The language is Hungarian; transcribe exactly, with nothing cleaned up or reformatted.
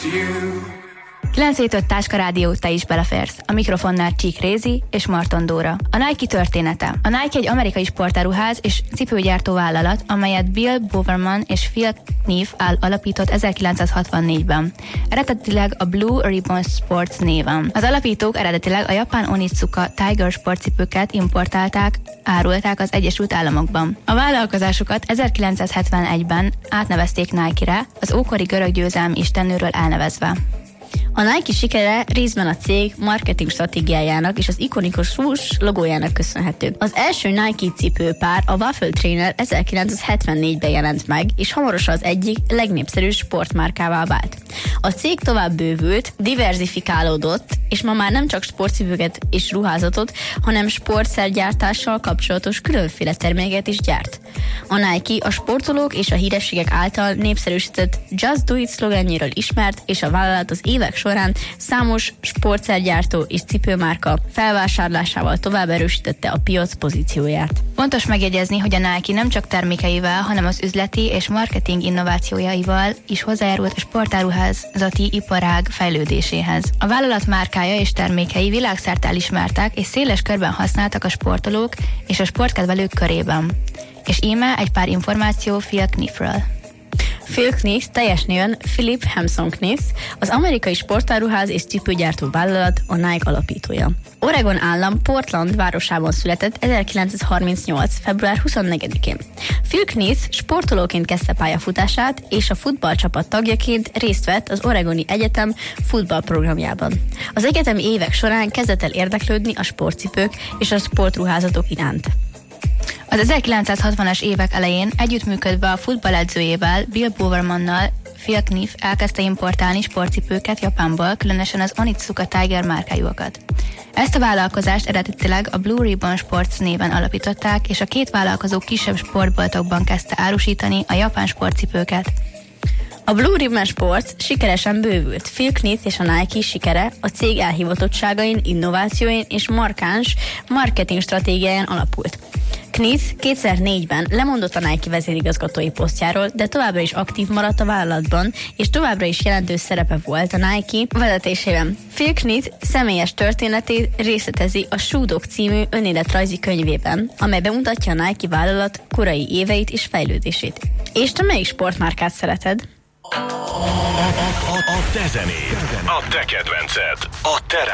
kilenc hét öt Táska Rádió, te is beleférsz. A mikrofonnál Csík Rézi és Marton Dóra. A Nike története. A Nike egy amerikai sportáruház és cipőgyártó vállalat, amelyet Bill Bowerman és Phil Knight alapított ezerkilencszázhatvannégyben. Eredetileg a Blue Ribbon Sports néven. Az alapítók eredetileg a japán Onitsuka Tiger sportcipőket importálták, árulták az Egyesült Államokban. A vállalkozásukat ezerkilencszázhetvenegyben átnevezték Nike-re, az ókori görög győzelmi istennőről elnevezve. A Nike sikere részben a cég marketing stratégiájának és az ikonikus swoosh logójának köszönhető. Az első Nike cipőpár, a Waffle Trainer ezerkilencszázhetvennégyben jelent meg, és hamarosan az egyik legnépszerűbb sportmárkává vált. A cég tovább bővült, diverzifikálódott, és ma már nem csak sportcipőket és ruházatot, hanem sportszergyártással kapcsolatos különféle terméket is gyárt. A Nike a sportolók és a hírességek által népszerűsített Just Do It szlogenjéről ismert, és a vállalat az évek során számos sportszergyártó és cipőmárka felvásárlásával tovább erősítette a piac pozícióját. Fontos megjegyezni, hogy a Nike nem csak termékeivel, hanem az üzleti és marketing innovációjaival is hozzájárult a sportáruházati iparág fejlődéséhez. A vállalat márkája és termékei világszerte elismertek és széles körben használtak a sportolók és a sportkedvelők körében. És íme egy pár információ Phil Knightről. Phil Knight teljes néven Philip Hampson Knight, az amerikai sportáruház és cipőgyártó vállalat, a Nike alapítója. Oregon állam Portland városában született ezerkilencszázharmincnyolc. február huszonnegyedikén. Phil Knight sportolóként kezdte pályafutását, és a futballcsapat tagjaként részt vett az Oregoni Egyetem futballprogramjában. Az egyetemi évek során kezdett el érdeklődni a sportcipők és a sportruházatok iránt. Az ezerkilencszázhatvanas évek elején együttműködve a futballedzőjével, Bill Bowermannal, Phil Knight elkezdte importálni sportcipőket Japánból, különösen az Onitsuka Tiger márkájúakat. Ezt a vállalkozást eredetileg a Blue Ribbon Sports néven alapították, és a két vállalkozó kisebb sportboltokban kezdte árusítani a japán sportcipőket. A Blue Ribbon Sports sikeresen bővült. Phil Knight és a Nike sikere a cég elhivatottságain, innovációin és markáns marketing stratégiáján alapult. Knight kétezer-négyben lemondott a Nike vezérigazgatói posztjáról, de továbbra is aktív maradt a vállalatban, és továbbra is jelentős szerepe volt a Nike vezetésében. Phil Knight személyes történetét részletezi a Shoe Dog című önéletrajzi könyvében, amely bemutatja a Nike vállalat korai éveit és fejlődését. És te melyik sportmárkát szereted? A, a, a, a te zenéd, a te kedvenced, a te